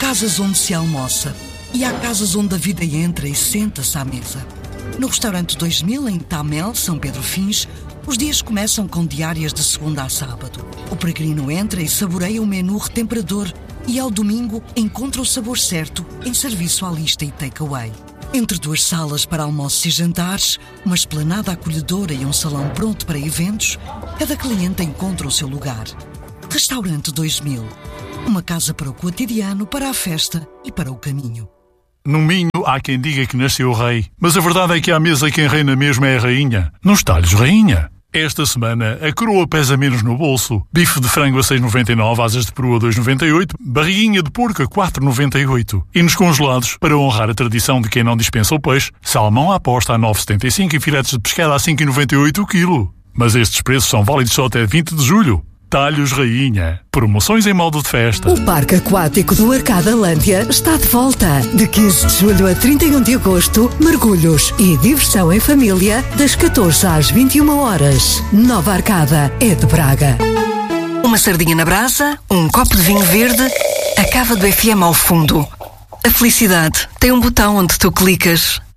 casas onde se almoça e há casas onde a vida entra e senta-se à mesa. No restaurante 2000, em Tamel, São Pedro Fins, os dias começam com diárias de segunda a sábado. O peregrino entra e saboreia o menu retemperador e ao domingo encontra o sabor certo em serviço à lista e takeaway. Entre duas salas para almoços e jantares, uma esplanada acolhedora e um salão pronto para eventos, cada cliente encontra o seu lugar. Restaurante 2000. Uma casa para o cotidiano, para a festa e para o caminho. No Minho há quem diga que nasceu o rei, mas a verdade é que à mesa quem reina mesmo é a rainha. Nos talhos, rainha. Esta semana a coroa pesa menos no bolso. Bife de frango a 6,99, asas de peru a 2,98, barriguinha de porco a 4,98. E nos congelados, para honrar a tradição de quem não dispensa o peixe, salmão à aposta a 9,75 e filetes de pescada a 5,98 o quilo. Mas estes preços são válidos só até 20 de julho. Talhos Rainha. Promoções em modo de festa. O Parque Aquático do Arcada Lândia está de volta. De 15 de julho a 31 de agosto, mergulhos e diversão em família das 14 às 21 horas. Nova Arcada é de Braga. Uma sardinha na brasa, um copo de vinho verde, a cava do FM ao fundo. A felicidade tem um botão onde tu clicas